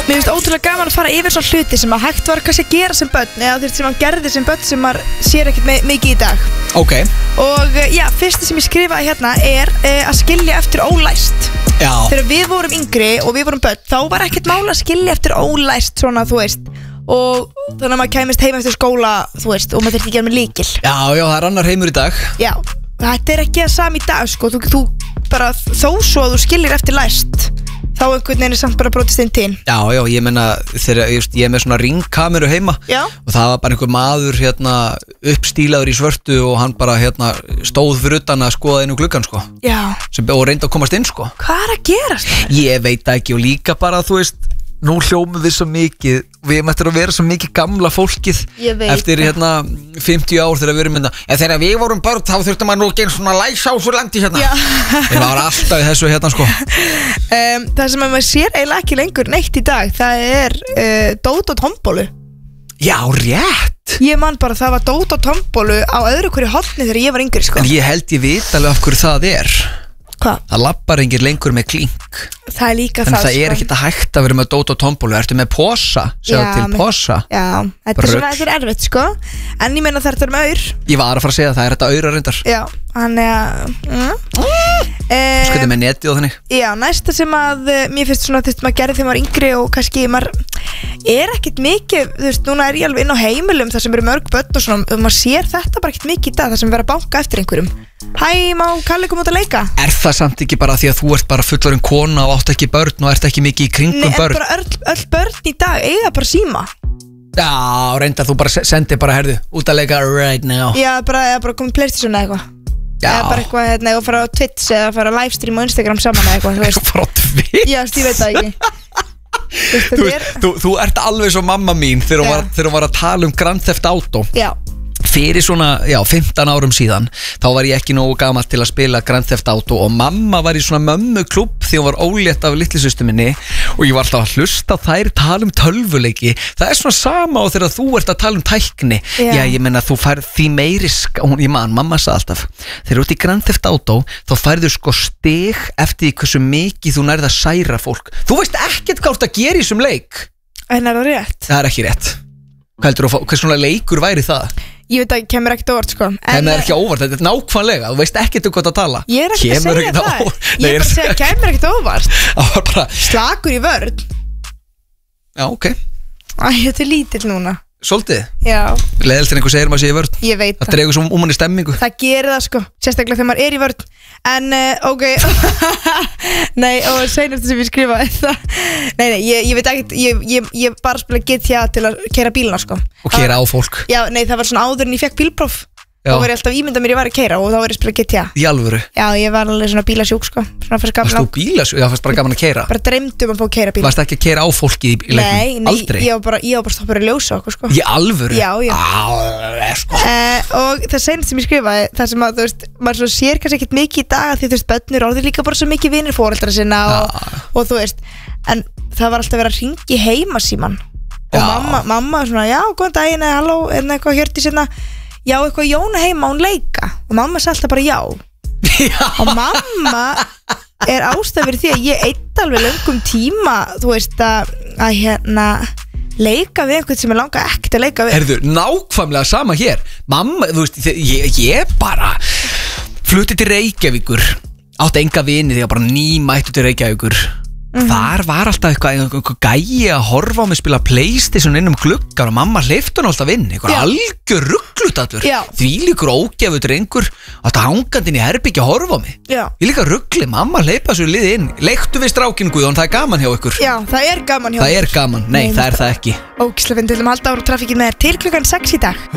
Mér finnst ótrúlega gaman að fara yfir svona hluti sem að hægt var kannski að gera sem börn eða því sem að gerði sem börn sem maður sér ekkert mikið í dag. Ok. Og já, fyrsta sem ég skrifaði hérna að skilja eftir ólæst. Já. Þegar við vorum yngri og við vorum börn, þá var ekkert mála að skilja eftir ólæst svona, þú veist. Og þannig að maður kæmist heim eftir skóla, þú veist, og maður þurfti ekki að gera með lykil. Já, það er annar heimur í dag. Já, þetta er ekki að sami í dag, sko. Þú bara, þó svo að þú skiljir eftir læst, þá einhvern veginn er samt bara brotist inn til. Já, ég meina, þegar ég er með svona ringkameru heima. Já. Og það var bara einhver maður uppstílaður í svörtu og hann bara stóð fyrir utan að skoða inn úr gluggan, sko. Já. Og reyndi að komast inn, sko. Hvað er að gerast það? Ég veit ekki og líka bara, þú veist, nú hljómum við svo mikið, við ættum að vera svo mikið gamla fólkið eftir 50 ár þegar við erum en þegar við vorum börn þá þurftum að nú ekki eins svona læsa á svo landi hérna. Ég var alltaf í þessu sko. Það sem maður sér eiginlega ekki lengur neitt í dag, það er dót og tombólu. Já, rétt. Ég man bara það var dót og tombólu á öðru hverju horni þegar ég var yngri, sko. En ég held ég veit alveg af hverju það er. Hvað? Það lappar engir lengur með klink. Það er líka það, sko. Það er ekkert að hægt að vera með dót og tombólu. Ertu með posa? Segðu til posa. Já, þetta er erfitt, sko. En ég meina þetta með aur. Ég var að fara að segja það er þetta aura reyndar. Já, hann Sko þetta með netið og þannig. Já, næsta sem að mér finnst svona þetta maður gerði þegar maður yngri og kannski maður er ekkert mikið, þú veist, núna er ég alveg inn á heimilum þar sem eru mörg börn og svona og maður sér þetta bara ekkert mikið í dag þar sem vera að banka eftir einhverjum. Hæ, má Kalli koma út að leika? Er það samt ekki bara því að þú ert bara fullorðin kona og átt ekki börn og ert ekki mikið í kringum börn? Nei, bara öll börn í dag eiga bara síma. Já, reyndar þú bara sendir bara herðu út að leika right now. Já, bara komið PlayStation eða eitthvað. Eða bara eitthvað, eða fara á Twitch eða fara á livestream og Instagram saman eða eitthvað, þú veist. Fara á Twitch? Já, ég veit það ekki. Þú ert alveg svo mamma mín þegar hún var að tala um Grand Theft Auto. Já. Fyrir svona, 15 árum síðan þá var ég ekki nógu gamall til að spila Grand Theft Auto og mamma var í svona mömmuklubb því hún var ólétt af litlisystur minni og ég var alltaf að hlusta þær tala um tölvuleiki. Það er svona sama á þegar þú ert að tala um tækni. Já, ég meina þú færð því meiri mamma sagði alltaf, þegar þú ert í Grand Theft Auto þá færðu sko stig eftir því hversu mikið þú nærð að særa fólk. Þú veist ekkert hvað þú ert að gera í þessum leik. En er það rétt? Það er ekki rétt. Hvað heldur þú, hvers svona leikur væri það? Ég veit að kemur ekkert óvart, sko. Kemur ekki óvart, þetta er nákvæmlega. Þú veist ekkert hvað að tala. Ég er ekki að segja það. Ég er bara að segja kemur ekkert óvart. bara... Slakur í vörn. Já, ok. Æ, þetta er lítill núna. Svolítið? Já. Leðilt en einhver segir maður sé í vörn. Ég veit það. Það dregur svo manni stemmingu. Það gerir það, sko. Sérstaklega þegar maður er í vörn. En, ok. Nei, og seinast sem ég skrifaði það. Nei, ég veit ekki. Ég bara spila GTA til að keyra bíluna, sko. Og keyra á fólk. Já, nei, það var svona áður en ég fekk bílpróf. Þá var ég alltaf ímyndað mér ég var að keyra og þá var ég að spila GTA. Í alvöru? Já, ég var alveg svona bílasjúk, sko. Varst þú bílasjúk? Já, fannst bara gaman að keyra. Bara dreymdum að fá að keyra bíl. Varst ekki að keyra á fólki í leiknum? Nei, aldrei? Ég var bara stoppur að ljósa okkur, sko. Í alvöru? Já. Sko. Og það seinast sem ég skrifaði, það sem að, þú veist, maður svo sér kannski ekkert mikið í dag því þú veist, börnir orðið líka bara svo mikið vinir foreldra sinna og þú veist, en það var alltaf verið að hringja í heimasíman og mamma svona, já, góðan daginn, halló, eitthvað Hjördís hérna. Já, eitthvað Jóna heima, hún leika og mamma sagði alltaf bara já og mamma er ástæð fyrir því að ég eitt alveg löngum tíma þú veist að leika við einhvern sem ég langa ekkert að leika við. Herðu, nákvæmlega sama hér. Mamma, þú veist, ég bara flutti til Reykjavíkur, átti enga vini þegar bara nýmættu til Reykjavíkur. Þar var alltaf eitthvað gæi að horfa á mig spila PlayStation inn gluggar og mamma hleypti hann alltaf inn, eitthvað algjör ruglutatur, þvílíkur ógefu drengur, alltaf hangandi inn í herbyggja að horfa á mig. Ég líka rugli, mamma hleypa svo liði inn, leiktu við strákinn Guðjón, það er gaman hjá ykkur. Já, það er gaman hjá ykkur. Það er gaman, nei, það er það ekki. Ógislega fyndið, við halda ára trafikkin með þér til klukkan 6 í dag.